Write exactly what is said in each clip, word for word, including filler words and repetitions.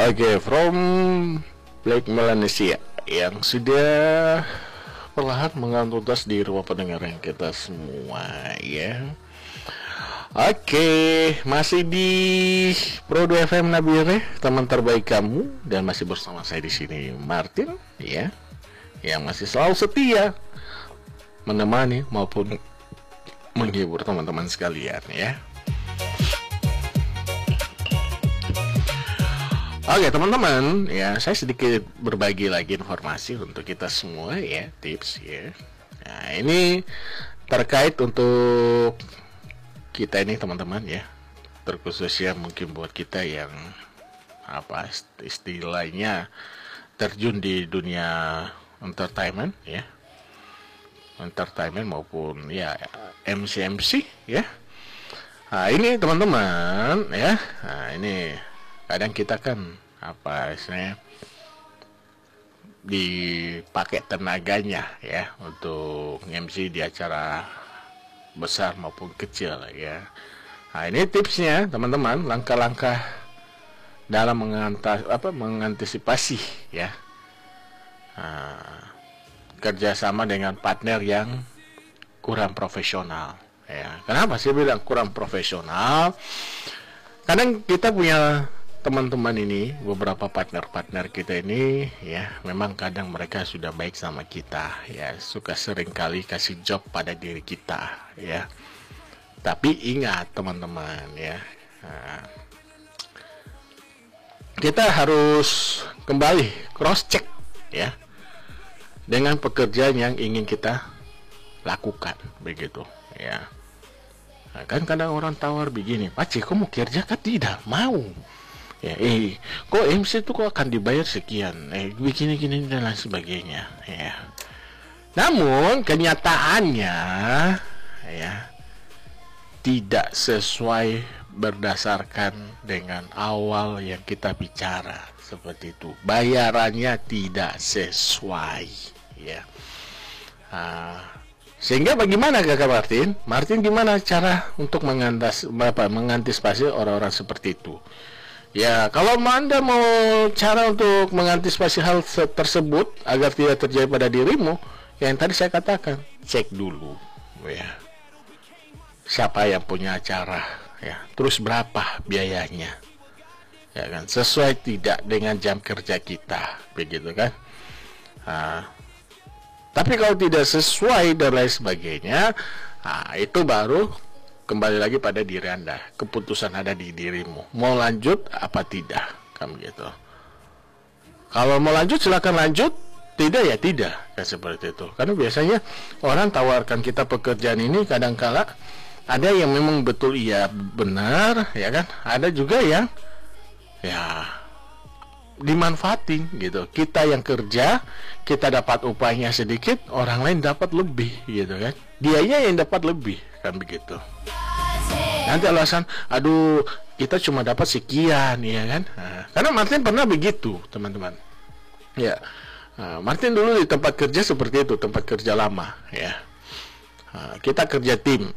Oke, from Black Melanesia yang sudah perlahan mengantuntas di rumah pendengar yang kita semua ya. Oke, masih di Pro dua F M Nabire, teman terbaik kamu, dan masih bersama saya di sini Martin ya, yang masih selalu setia menemani maupun menghibur teman-teman sekalian ya. Oke teman-teman, ya saya sedikit berbagi lagi informasi untuk kita semua ya, tips ya. Nah ini terkait untuk kita ini teman-teman ya, terkhususnya mungkin buat kita yang apa istilahnya terjun di dunia entertainment ya, entertainment maupun ya M C M C ya. Nah ini teman-teman ya, nah ini kadang kita kan apa istilahnya dipakai tenaganya ya untuk M C di acara besar maupun kecil ya. Nah ini tipsnya teman-teman, langkah-langkah dalam mengantas, apa, mengantisipasi ya, nah, kerjasama dengan partner yang kurang profesional ya. Kenapa sih bilang kurang profesional? Kadang kita punya teman-teman ini, beberapa partner-partner kita ini ya, memang kadang mereka sudah baik sama kita ya, suka sering kali kasih job pada diri kita ya. Tapi ingat teman-teman ya, nah, kita harus kembali cross check ya dengan pekerjaan yang ingin kita lakukan begitu ya. Nah, kan kadang orang tawar begini, Pak Cik, kamu kerja kan? Tidak mau ya, eh kok M C itu kok akan dibayar sekian, eh begini-gini dan lain sebagainya ya. Namun kenyataannya ya tidak sesuai berdasarkan dengan awal yang kita bicara seperti itu. Bayarannya tidak sesuai ya. Nah, sehingga bagaimana Kakak Martin? Martin gimana cara untuk mengantas, apa, mengantisipasi orang-orang seperti itu? Ya, kalau Anda mau cara untuk mengantisipasi hal tersebut agar tidak terjadi pada dirimu, yang tadi saya katakan, cek dulu ya, siapa yang punya acara ya, terus berapa biayanya ya kan, sesuai tidak dengan jam kerja kita begitu kan. Nah, tapi kalau tidak sesuai dan lain sebagainya, nah, itu baru kembali lagi pada diri Anda, keputusan ada di dirimu, mau lanjut apa tidak kan gitu. Kalau mau lanjut silakan lanjut, tidak ya tidak, kan seperti itu. Karena biasanya orang tawarkan kita pekerjaan ini kadangkala ada yang memang betul iya benar ya kan, ada juga yang ya dimanfaatin gitu. Kita yang kerja, kita dapat upahnya sedikit, orang lain dapat lebih gitu kan, dianya yang dapat lebih kan begitu. Nanti alasan, aduh kita cuma dapat sekian ya kan. Nah, karena Martin pernah begitu teman-teman ya. Nah, Martin dulu di tempat kerja seperti itu, tempat kerja lama ya. Nah, kita kerja tim.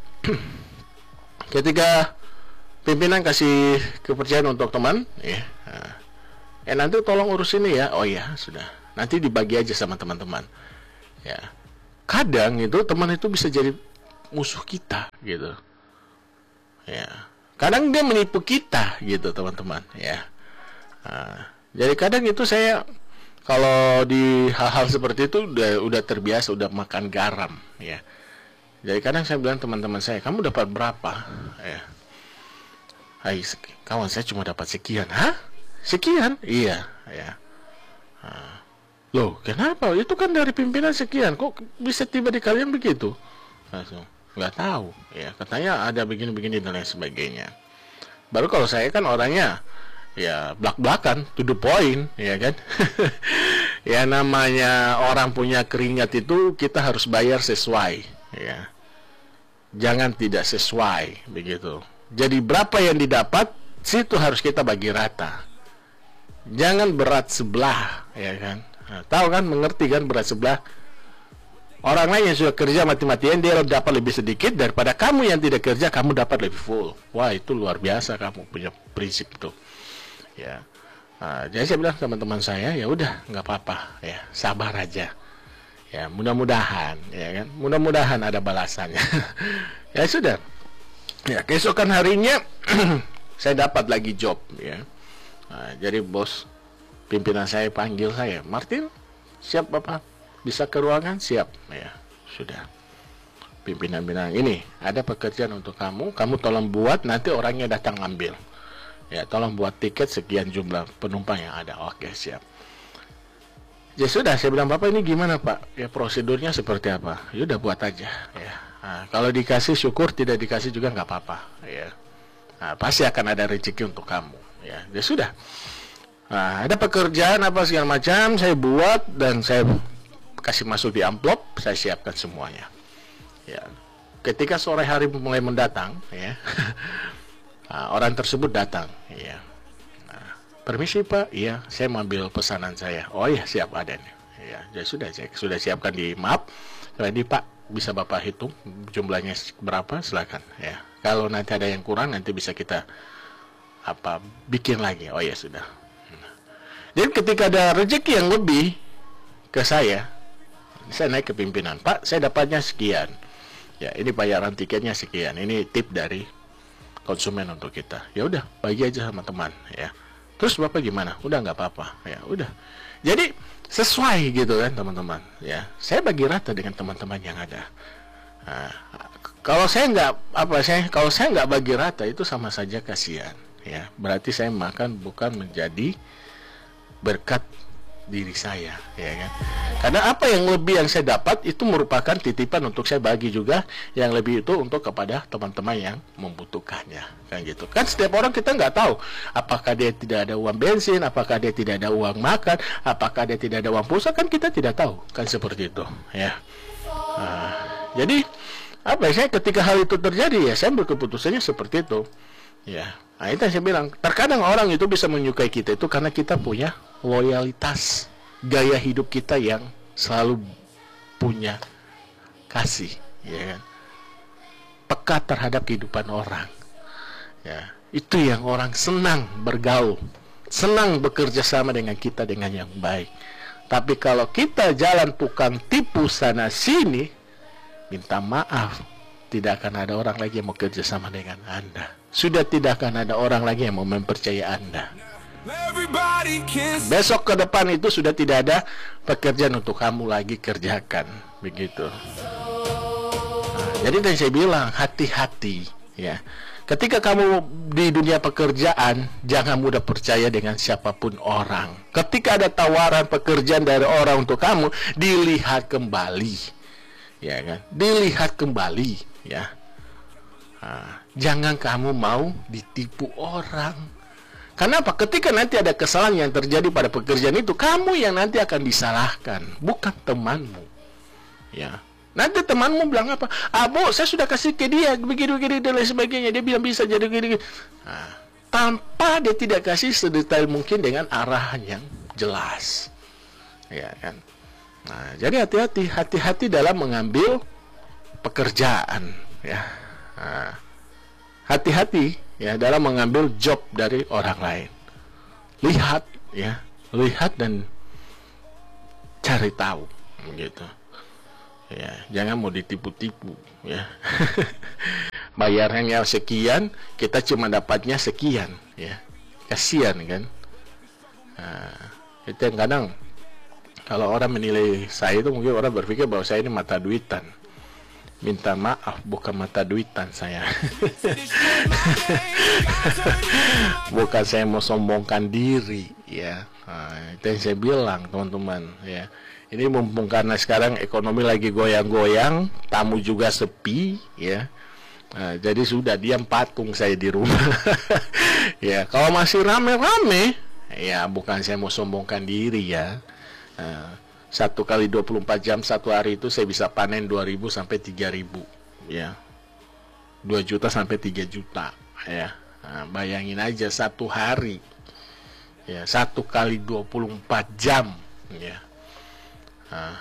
Ketika pimpinan kasih kepercayaan untuk teman ya, nah, eh nanti tolong urus ini ya, oh ya sudah, nanti dibagi aja sama teman-teman ya. Kadang itu teman itu bisa jadi musuh kita gitu ya, kadang dia menipu kita gitu teman-teman ya. Nah, jadi kadang itu saya kalau di hal-hal seperti itu udah udah terbiasa, udah makan garam ya. Jadi kadang saya bilang teman-teman saya, kamu dapat berapa ya? Hai kawan, saya cuma dapat sekian. Hah? Sekian? Iya ya. Nah, loh kenapa? Itu kan dari pimpinan sekian, kok bisa tiba di kalian begitu? Langsung nggak tahu ya, katanya ada begini-begini dan lain sebagainya. Baru kalau saya kan orangnya ya belak-belakan, to the point ya kan. Ya namanya orang punya keringat itu kita harus bayar sesuai ya, jangan tidak sesuai begitu. Jadi berapa yang didapat situ harus kita bagi rata, jangan berat sebelah ya kan. Nah, tahu kan, mengerti kan berat sebelah. Orang lain yang sudah kerja mati-matian dia dapat lebih sedikit daripada kamu yang tidak kerja, kamu dapat lebih full. Wah itu luar biasa, kamu punya prinsip itu ya. Nah, jadi saya bilang teman-teman saya, ya udah nggak apa-apa, ya sabar aja. Ya mudah-mudahan, ya kan, mudah-mudahan ada balasannya. Ya sudah. Ya keesokan harinya saya dapat lagi job, ya. Nah, jadi bos pimpinan saya panggil saya, Martin, siap bapak, bisa ke ruangan? Siap, ya sudah. Pimpinan bilang, ini ada pekerjaan untuk kamu, kamu tolong buat, nanti orangnya datang ambil. Ya, tolong buat tiket sekian jumlah penumpang yang ada. Oke, siap. Ya sudah, saya bilang, Bapak ini gimana Pak? Ya prosedurnya seperti apa? Ya udah buat aja. Ya, nah, kalau dikasih syukur, tidak dikasih juga nggak apa-apa. Ya, nah, pasti akan ada rezeki untuk kamu. Ya, ya sudah. Nah, ada pekerjaan apa segala macam, saya buat dan saya kasih masuk di amplop, saya siapkan semuanya. Ya, ketika sore hari mulai mendatang, ya. Nah, orang tersebut datang, ya. Nah, permisi Pak, iya, saya mau ambil pesanan saya. Oh iya, siap ada nih. Ya, jadi sudah saya sudah siapkan di map. Jadi Pak, bisa Bapak hitung jumlahnya berapa? Silakan. Ya, kalau nanti ada yang kurang, nanti bisa kita apa bikin lagi. Oh ya sudah. Nah, jadi ketika ada rezeki yang lebih ke saya, saya naik ke pimpinan. Pak, saya dapatnya sekian. Ya, ini bayaran tiketnya sekian. Ini tip dari konsumen untuk kita. Ya udah, bagi aja sama teman, ya. Terus Bapak gimana? Udah nggak apa-apa. Ya udah. Jadi sesuai gitu kan teman-teman, ya. Saya bagi rata dengan teman-teman yang ada. Nah, kalau saya nggak apa saya kalau saya nggak bagi rata itu sama saja kasihan, ya. Berarti saya makan bukan menjadi berkat diri saya, ya kan. Karena apa yang lebih yang saya dapat itu merupakan titipan untuk saya bagi juga, yang lebih itu untuk kepada teman-teman yang membutuhkannya, kan gitu. Kan setiap orang kita nggak tahu apakah dia tidak ada uang bensin, apakah dia tidak ada uang makan, apakah dia tidak ada uang pulsa, kan kita tidak tahu, kan seperti itu, ya. Nah, jadi apa ya, saya ketika hal itu terjadi, ya saya berkeputusannya seperti itu, ya. Nah, itu yang saya bilang, terkadang orang itu bisa menyukai kita itu karena kita punya loyalitas, gaya hidup kita yang selalu punya kasih, ya kan, peka terhadap kehidupan orang, ya. Itu yang orang senang bergaul, senang bekerja sama dengan kita dengan yang baik. Tapi kalau kita jalan tukang tipu sana sini, minta maaf, tidak akan ada orang lagi yang mau kerja sama dengan Anda. Sudah tidak akan ada orang lagi yang mau mempercayai Anda. Besok ke depan itu sudah tidak ada pekerjaan untuk kamu lagi kerjakan, begitu. Nah, jadi tadi saya bilang hati-hati, ya. Ketika kamu di dunia pekerjaan, jangan mudah percaya dengan siapapun orang. Ketika ada tawaran pekerjaan dari orang untuk kamu, dilihat kembali, ya kan? Dilihat kembali, ya. Nah, jangan kamu mau ditipu orang. Karena apa? Ketika nanti ada kesalahan yang terjadi pada pekerjaan itu, kamu yang nanti akan disalahkan, bukan temanmu. Ya. Nanti temanmu bilang apa? Ah, Bu, saya sudah kasih ke dia begini-begini dan lain sebagainya. Dia bilang bisa jadi begini. Nah, tanpa dia tidak kasih sedetail mungkin dengan arahan yang jelas. Ya kan? Nah, jadi hati-hati, hati-hati dalam mengambil pekerjaan, ya. Nah, hati-hati ya dalam mengambil job dari orang lain. Lihat, ya, lihat dan cari tahu, gitu. Ya, jangan mau ditipu-tipu, ya. Bayarnya sekian, kita cuma dapatnya sekian, ya. Kasihan kan? Nah, itu yang kadang kalau orang menilai saya itu mungkin orang berpikir bahwa saya ini mata duitan. Minta maaf, bukan mata duitan saya. Bukan saya mau sombongkan diri, ya. Nah, itu yang saya bilang, teman-teman, ya. Ini mumpung karena sekarang ekonomi lagi goyang-goyang, tamu juga sepi, ya. Nah, jadi sudah diam patung saya di rumah. Ya, kalau masih rame-rame, ya bukan saya mau sombongkan diri, ya. Nah, satu kali dua puluh empat jam satu hari itu saya bisa panen dua ribu sampai tiga ribu, ya. dua juta sampai tiga juta, ya. Nah, bayangin aja satu hari, ya, satu kali dua puluh empat jam, ya. Nah,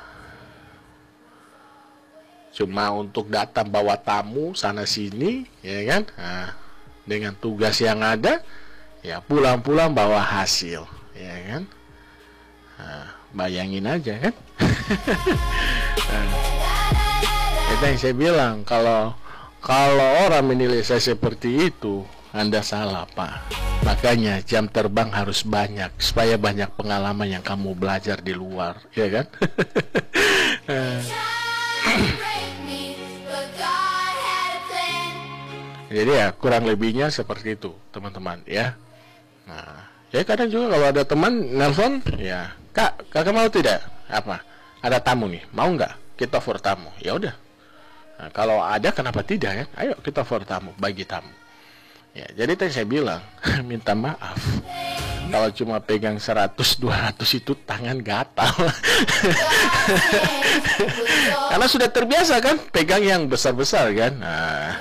cuma untuk datang bawa tamu sana sini, ya kan. Nah, dengan tugas yang ada, ya, pulang-pulang bawa hasil, kan? Nah, bayangin aja kan? Nah, itu yang saya bilang, kalau kalau orang menilai saya seperti itu, Anda salah, Pak. Makanya jam terbang harus banyak supaya banyak pengalaman yang kamu belajar di luar, ya kan? Jadi ya kurang lebihnya seperti itu, teman-teman, ya. Nah, ya kadang juga kalau ada teman nelpon, ya, Kak, kakak mau tidak? Apa? Ada tamu nih, mau nggak? Kita for tamu. Ya udah. Nah, kalau ada kenapa tidak, ya? Ayo kita for tamu, bagi tamu. Ya, jadi tadi saya bilang, minta maaf. Kalau cuma pegang seratus dua ratus itu tangan gatal. Karena sudah terbiasa kan pegang yang besar-besar kan. Nah,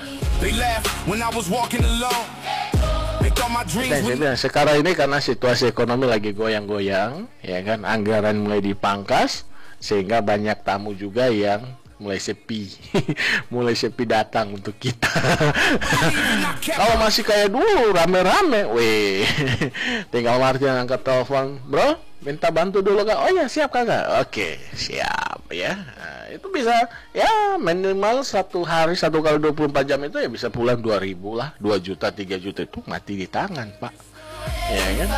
dan saya bilang, sekarang ini karena situasi ekonomi lagi goyang-goyang, ya kan, anggaran mulai dipangkas, sehingga banyak tamu juga yang mulai sepi, mulai sepi datang untuk kita. Kalau masih kayak dulu rame-rame, weh, tinggal Martin angkat telepon, bro, minta bantu dulu kak. Oh ya siap kakak, oke siap ya. Nah, itu bisa ya minimal satu hari satu kali dua puluh empat jam itu ya bisa pulang dua ribu lah, dua juta tiga juta itu mati di tangan pak, ya kan?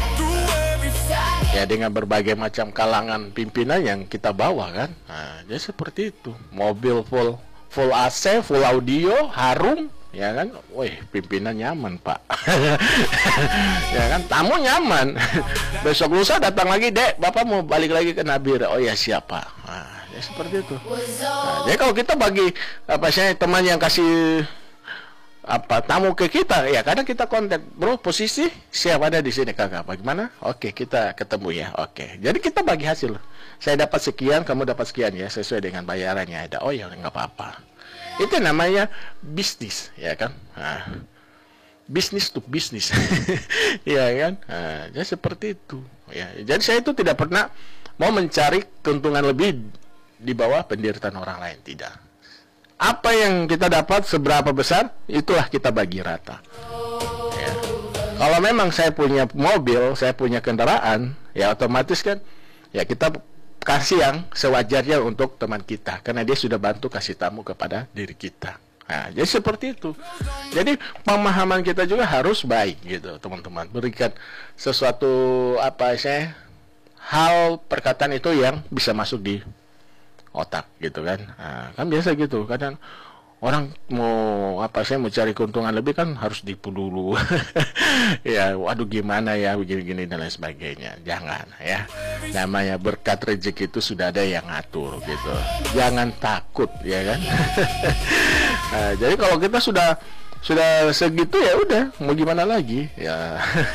Ya dengan berbagai macam kalangan pimpinan yang kita bawa kan. Nah, jadi seperti itu. Mobil full full A C, full audio, harum, ya kan. Wih, pimpinan nyaman, Pak. Ya kan, tamu nyaman. Besok lusa datang lagi, Dek, Bapak mau balik lagi ke Nabire. Oh ya, siapa? Nah, ya seperti itu. Nah, jadi kalau kita bagi apa sih teman yang kasih apa tamu ke kita, ya kadang kita kontak, bro, posisi siapa ada di sini kakak, bagaimana? Oke, kita ketemu ya. Oke, jadi kita bagi hasil. Saya dapat sekian, kamu dapat sekian ya, sesuai dengan bayarannya ada. Oh ya, nggak apa-apa. Itu namanya bisnis, ya kan? Nah, bisnis to bisnis, ya kan? Nah, jadi seperti itu. Ya, jadi saya itu tidak pernah mau mencari keuntungan lebih di bawah penderitaan orang lain, tidak. Apa yang kita dapat seberapa besar, itulah kita bagi rata. Ya. Kalau memang saya punya mobil, saya punya kendaraan, ya otomatis kan, ya kita kasih yang sewajarnya untuk teman kita, karena dia sudah bantu kasih tamu kepada diri kita. Nah, jadi seperti itu. Jadi pemahaman kita juga harus baik, gitu, teman-teman. Berikan sesuatu apa saya, hal perkataan itu yang bisa masuk di otak gitu kan. Nah, kan biasa gitu kadang orang mau apa saya mau cari keuntungan lebih kan harus dipu dulu. Ya waduh gimana ya begini-gini dan lain sebagainya. Jangan ya, namanya berkat rezeki itu sudah ada yang ngatur gitu, jangan takut ya kan. Nah, jadi kalau kita sudah sudah segitu ya udah mau gimana lagi ya.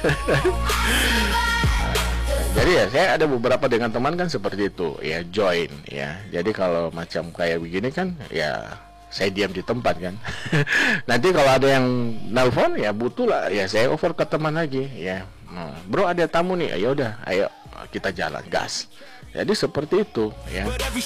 Jadi ya saya ada beberapa dengan teman kan seperti itu ya, join ya. Jadi kalau macam kayak begini kan ya saya diam di tempat kan. Nanti kalau ada yang nelpon ya butuh lah ya saya over ke teman lagi ya. Nah, bro ada tamu nih, ayo udah ayo kita jalan gas. Jadi seperti itu ya.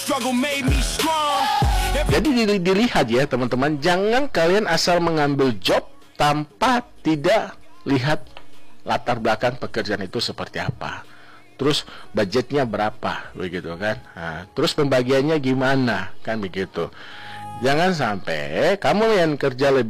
Jadi dilihat ya teman-teman, jangan kalian asal mengambil job tanpa tidak lihat latar belakang pekerjaan itu seperti apa. Terus budgetnya berapa begitu kan, nah, terus pembagiannya gimana kan begitu. Jangan sampai kamu yang kerja lebih